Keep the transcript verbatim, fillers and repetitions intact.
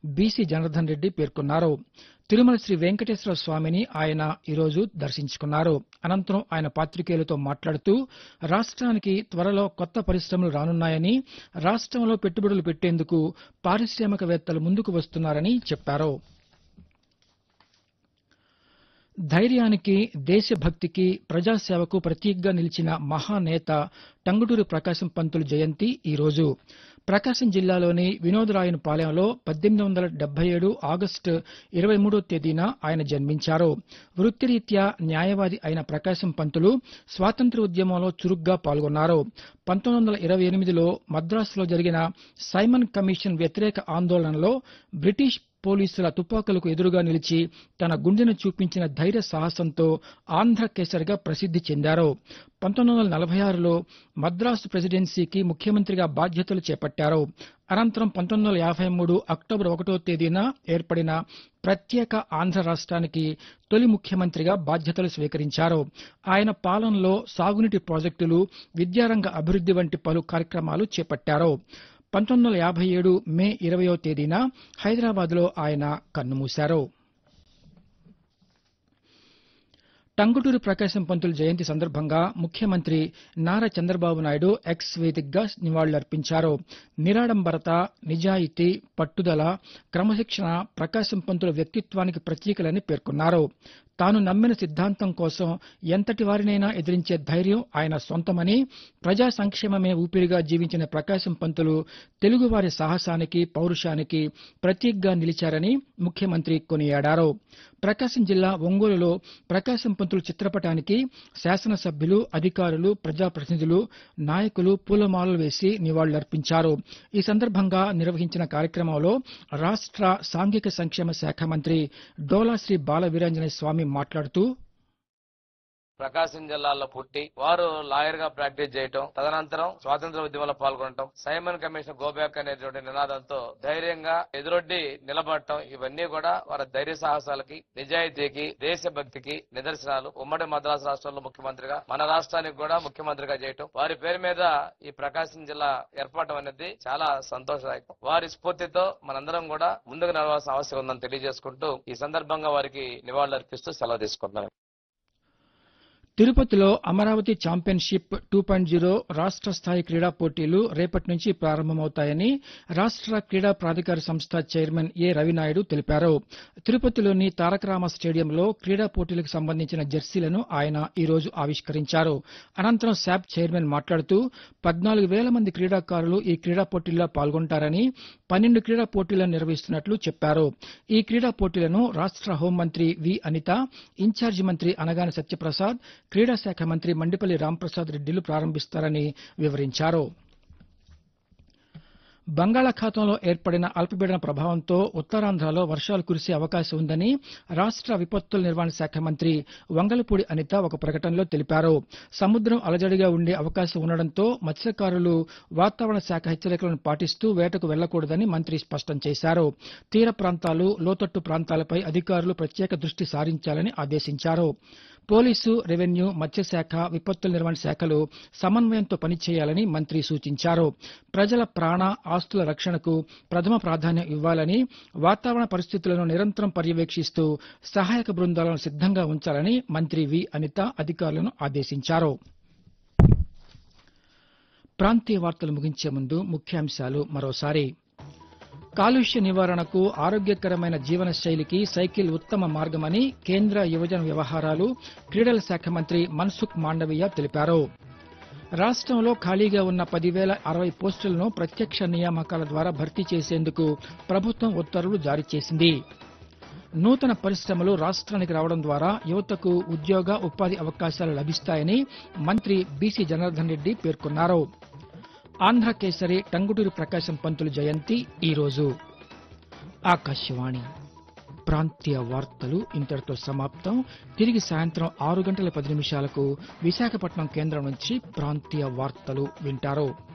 BC Janardhan Reddy పేర్కొన్నారు. తిరుమల శ్రీ వెంకటేశ్వర స్వామిని ఆయన ఈరోజు దర్శించుకున్నారు. అనంతరం ఆయన పాతికేయులతో మాట్లాడుతూ రాష్ట్రానికి త్వరలో కొత్త పరిశ్రమలు రానున్నాయని, రాష్ట్రంలో పెట్టుబడులు పెట్టేందుకు పారిశ్రామికవేత్తలు ముందుకు వస్తున్నారని చెప్పారు. ధైర్యానికి, దేశభక్తికి, ప్రజాసేవకు ప్రతీకగా నిలిచిన మహానేత టంగుటూరి ప్రకాశం పంతులు జయంతి ఈరోజు. ప్రకాశం జిల్లాలోని వినోదరాయనపాలెంలో పద్దెనిమిది వందల డెబ్బై ఏడు ఆగస్టు ఇరవై మూడో తేదీన ఆయన జన్మించారు. వృత్తిరీత్యా న్యాయవాది అయిన ప్రకాశం పంతులు స్వాతంత్ర్య ఉద్యమంలో చురుగ్గా పాల్గొన్నారు. పంతొమ్మిది వందల ఇరవై ఎనిమిదిలో మద్రాసులో జరిగిన సైమన్ కమిషన్ వ్యతిరేక ఆందోళనలో బ్రిటిష్ పోలీసుల తుపాకులకు ఎదురుగా నిలిచి తన గుండెను చూపించిన ధైర్య సాహసంతో ఆంధ్ర కేసరిగా ప్రసిద్ది చెందారు. పంతొమ్మిది వందల నలభై ఆరులో మద్రాసు ప్రెసిడెన్సీకి ముఖ్యమంత్రిగా బాధ్యతలు చేపట్టారు. అనంతరం పంతొమ్మిది వందల యాభై మూడు అక్టోబర్ ఒకటో తేదీన ఏర్పడిన ప్రత్యేక ఆంధ్ర రాష్ట్రానికి తొలి ముఖ్యమంత్రిగా బాధ్యతలు స్వీకరించారు. ఆయన పాలనలో సాగునీటి ప్రాజెక్టులు, విద్యారంగ అభివృద్ది వంటి పలు కార్యక్రమాలు చేపట్టారు. పంతొమ్మిది వందల యాభై ఏడు మే ఇరవయో తేదీన హైదరాబాద్లో ఆయన కన్నుమూశారు. టంగుటూరి ప్రకాశం పంతులు జయంతి సందర్భంగా ముఖ్యమంత్రి నారా చంద్రబాబు నాయుడు ఎక్స్ వేదికగా నివాళులర్పించారు. నిరాడంబరత, నిజాయితీ, పట్టుదల, క్రమశిక్షణ ప్రకాశం పంతుల వ్యక్తిత్వానికి ప్రతీకలని పేర్కొన్నారు. తాను నమ్మిన సిద్ధాంతం కోసం ఎంతటి వారినైనా ఎదిరించే ధైర్యం ఆయన సొంతమని, ప్రజా సంక్షేమమే ఊపిరిగా జీవించిన ప్రకాశం పంతులు తెలుగువారి సాహసానికి, పౌరుషానికి ప్రతీకగా నిలిచారని ముఖ్యమంత్రి కొనియాడారు. ప్రకాశం జిల్లా ఒంగోలులో ప్రకాశం పంతులు చిత్రపటానికి శాసనసభ్యులు, అధికారులు, ప్రజాప్రతినిధులు, నాయకులు పూలమాలలు వేసి నివాళులర్పించారు. ఈ సందర్భంగా నిర్వహించిన కార్యక్రమంలో రాష్ట్ర సాంఘిక సంక్షేమ శాఖ మంత్రి డోలాశ్రీ బాలవీరాంజనేయ స్వామి మాట్లాడుతూ, ప్రకాశం జిల్లాలో పుట్టి వారు లాయర్ గా ప్రాక్టీస్ చేయటం, తదనంతరం స్వాతంత్ర ఉద్యమంలో పాల్గొనటం, సైమన్ కమిషన్ గోబ్యాక్ అనేటువంటి నినాదంతో ధైర్యంగా ఎదురొడ్డి నిలబడటం, ఇవన్నీ కూడా వారి ధైర్య సాహసాలకి, నిజాయితీకి, దేశభక్తికి నిదర్శనాలు. ఉమ్మడి మద్రాసు రాష్ట్రంలో ముఖ్యమంత్రిగా, మన రాష్ట్రానికి కూడా ముఖ్యమంత్రిగా చేయటం, వారి పేరు మీద ఈ ప్రకాశం జిల్లా ఏర్పడటం అనేది చాలా సంతోషదాయకం. వారి స్ఫూర్తితో మనందరం కూడా ముందుకు నడవాల్సిన అవసరం ఉందని తెలియజేసుకుంటూ ఈ సందర్భంగా వారికి నివాళులు అర్పిస్తూ సెలవు తీసుకుంటున్నాను. తిరుపతిలో Amaravati championship two point zero రాష్ట్ర స్థాయి క్రీడా పోటీలు రేపటి నుంచి ప్రారంభమవుతాయని రాష్ట్ర క్రీడా ప్రాధికార సంస్థ చైర్మన్ ఏ రవినాయుడు తెలిపారు. తిరుపతిలోని తారకరామ స్టేడియంలో క్రీడా పోటీలకు సంబంధించిన జెర్సీలను ఆయన ఈ రోజు ఆవిష్కరించారు. అనంతరం శాప్ చైర్మన్ మాట్లాడుతూ పద్నాలుగు వేల మంది క్రీడాకారులు ఈ క్రీడా పోటీల్లో పాల్గొంటారని, పన్నెండు క్రీడా పోటీలను నిర్వహిస్తున్నట్లు చెప్పారు. ఈ క్రీడా పోటీలను రాష్ట్ర హోంమంత్రి వి అనిత, ఇన్ఛార్జి మంత్రి అనగాని సత్యప్రసాద్, క్రీడా శాఖ మంత్రి మండిపల్లి రాంప్రసాద్ రెడ్డిలు ప్రారంభిస్తారని వివరించారు. బంగాళాఖాతంలో ఏర్పడిన అల్పపీడన ప్రభావంతో ఉత్తరాంధ్రలో వర్షాలు కురిసే అవకాశం ఉందని రాష్ట్ర విపత్తుల నిర్వహణ శాఖ మంత్రి వంగలపూడి అనిత ఒక ప్రకటనలో తెలిపారు. సముద్రం అలజడిగా ఉండే అవకాశం ఉండడంతో మత్స్యకారులు వాతావరణ శాఖ హెచ్చరికలను పాటిస్తూ వేటకు వెళ్లకూడదని మంత్రి స్పష్టం చేశారు. తీర ప్రాంతాలు, లోతట్టు ప్రాంతాలపై అధికారులు ప్రత్యేక దృష్టి సారించాలని ఆదేశించారు. పోలీసు, రెవెన్యూ, మత్స్యశాఖ, విపత్తుల నిర్వహణ శాఖలు సమన్వయంతో పనిచేయాలని మంత్రి సూచించారు. ప్రజల ప్రాణ, ఆస్తుల రక్షణకు ప్రథమ ప్రాధాన్యం ఇవ్వాలని, వాతావరణ పరిస్థితులను నిరంతరం పర్యవేక్షిస్తూ సహాయక బృందాలను సిద్దంగా ఉంచాలని మంత్రి వి అనిత అధికారులను ఆదేశించారు. ప్రాంతీయ వార్తలు ముగించే ముందు ముఖ్యాంశాలు మరోసారి. కాలుష్య నివారణకు, ఆరోగ్యకరమైన జీవన శైలికి సైకిల్ ఉత్తమ మార్గమని కేంద్ర యువజన వ్యవహారాలు, క్రీడల శాఖ మంత్రి మన్సుఖ్ మాండవీయ తెలిపారు. రాష్ట్రంలో ఖాళీగా ఉన్న పదివేల అరవై పోస్టులను ప్రత్యక్ష నియామకాల ద్వారా భర్తీ చేసేందుకు ప్రభుత్వం ఉత్తర్వులు జారీ చేసింది. నూతన పరిశ్రమలు రాష్ట్రానికి రావడం ద్వారా యువతకు ఉద్యోగ, ఉపాధి అవకాశాలు లభిస్తాయని మంత్రి బీసీ జనార్దన్ రెడ్డి పేర్కొన్నారు. ఆంధ్ర కేసరి టంగుటూరి ప్రకాశం పంతులు జయంతి ఈరోజు. ఆకాశవాణి ప్రాంతీయ వార్తలు ఇంతటితో సమాప్తం. తిరిగి సాయంత్రం ఆరు గంటల పది నిమిషాలకు విశాఖపట్నం కేంద్రం నుంచి ప్రాంతీయ వార్తలు వింటారు.